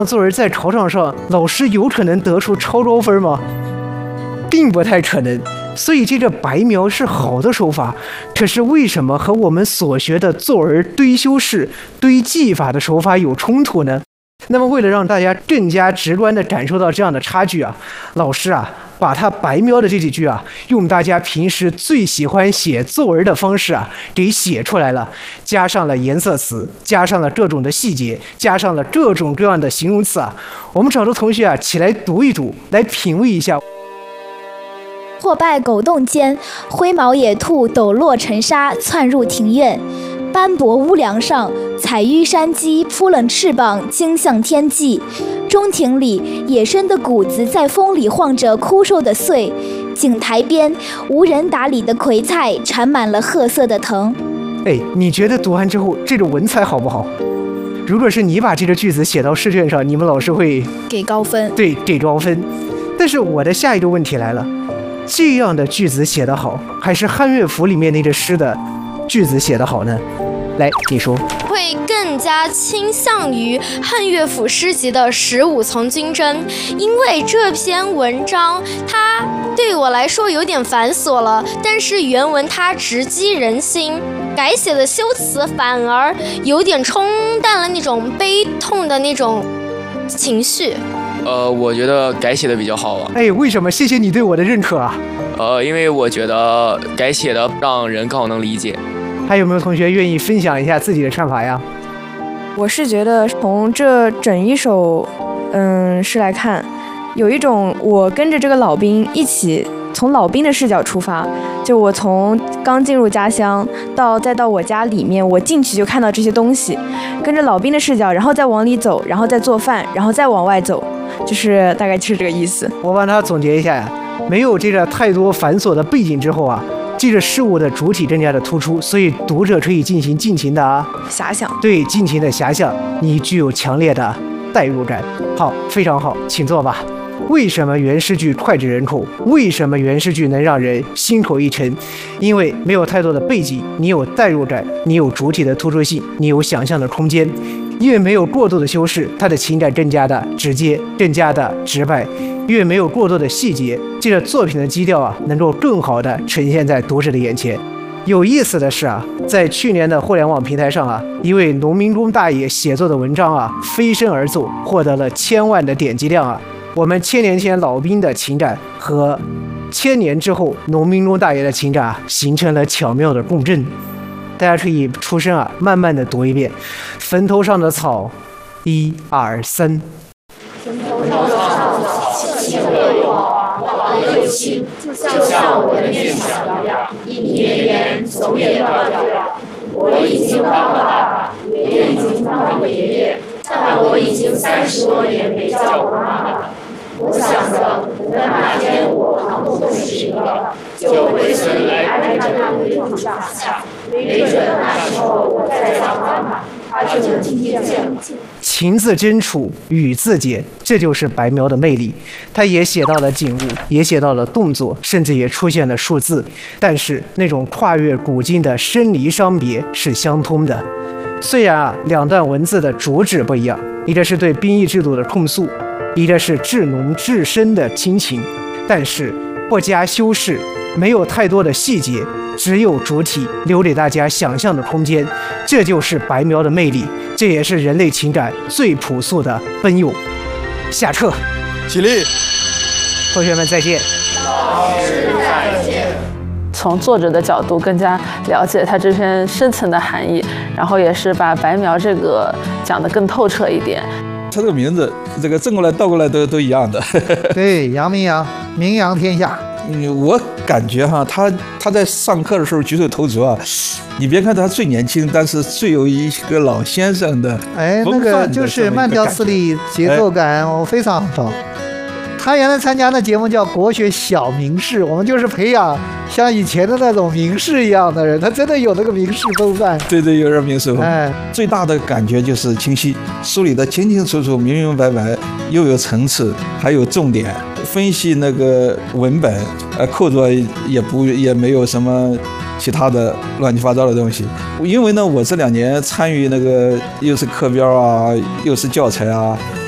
作文在考场上，老师有可能得出超高分吗？并不太可能。所以这个白描是好的手法，可是为什么和我们所学的作文堆修饰、堆记法的手法有冲突呢？那么为了让大家更加直观地感受到这样的差距啊，老师啊把他白描的这几句啊，用大家平时最喜欢写作文的方式啊给写出来了，加上了颜色词，加上了各种的细节，加上了各种各样的形容词啊。我们找着同学啊起来读一读，来品味一下。 或拜狗洞间，灰毛野兔抖落尘沙，窜入庭院。斑驳屋梁上，彩玉山鸡扑棱翅膀，惊向天际。中庭里，野生的谷子在风里晃着枯瘦的穗。井台边，无人打理的葵菜缠满了褐色的藤。 哎，你觉得读完之后这个文采好不好？如果是你把这个句子写到试卷上，你们老师会给高分。 对，给高分。但是我的下一个问题来了，这样的句子写得好，还是汉乐府里面那个诗的句子写得好呢？来，你说。 会更加倾向于汉乐府诗集的15从军征，因为这篇文章它对我来说有点繁琐了，但是原文它直击人心，改写的修辞反而有点冲淡了那种悲痛的那种情绪。 我觉得改写的比较好啊。 哎，为什么？谢谢你对我的认可啊。 因为我觉得改写的让人更好能理解。 还有没有同学愿意分享一下自己的看法呀？ 我是觉得从这整一首诗来看，有一种我跟着这个老兵一起从老兵的视角出发，就我从刚进入家乡再到我家里面，我进去就看到这些东西，跟着老兵的视角，然后再往里走，然后再做饭，然后再往外走，就是大概就是这个意思。 我帮他总结一下呀，没有这个太多繁琐的背景之后啊，这个事物的主体更加的突出，所以读者可以进行尽情的遐想， 对，尽情的遐想，你具有强烈的代入感。好，非常好，请坐吧。为什么原诗句脍炙人口？为什么原诗句能让人心口一沉？因为没有太多的背景，你有代入感，你有主体的突出性，你有想象的空间。因为没有过多的修饰，它的情感更加的直接，更加的直白。因为没有过多的细节，这个作品的基调啊，能够更好的呈现在读者的眼前。有意思的是啊，在去年的互联网平台上啊，一位农民工大爷写作的文章啊，飞身而走，获得了1000万的点击量啊。我们1000年前老兵的情感和1000年之后农民工大爷的情感啊，形成了巧妙的共振。大家可以出声啊，慢慢的读一遍。坟头上的草，1、2、3。 坟头上的草，青叶又黄，黄又青，就像我的念想一样，一年年总也断不了。我已经当了爸爸，也已经当了爷爷，但我已经30多年没叫过妈妈。我想着，等哪天我扛不动10个，就回村里挨着那堆土上下，没准那时候我再叫妈妈，她就能听见了。 情字真楚，语字简，这就是白描的魅力。他也写到了景物，也写到了动作，甚至也出现了数字。但是那种跨越古今的生离伤别是相通的。虽然啊，两段文字的主旨不一样，一个是对兵役制度的控诉，一个是至浓至深的亲情，但是不加修饰，没有太多的细节，只有主体，留给大家想象的空间。这就是白描的魅力，这也是人类情感最朴素的奔涌。下课， 起立， 同学们再见。 老师再见。 从作者的角度更加了解他这篇深层的含义，然后也是把白描这个讲得更透彻一点。 他这个名字，这个正过来倒过来都一样的。 对，杨明阳，名扬天下。 我感觉哈，他在上课的时候举手投足啊，你别看他最年轻，但是最有一个老先生的那个就是慢条斯理，节奏感我非常好。他原来参加的节目叫国学小名士，我们就是培养像以前的那种名士一样的人，他真的有那个名士风范。 对，有点名士风。最大的感觉就是清晰，梳理的清清楚楚、明明白白，又有层次，还有重点。分析那个文本，扣着也没有什么其他的乱七八糟的东西。因为呢，我这2年参与那个又是课标啊，又是教材啊。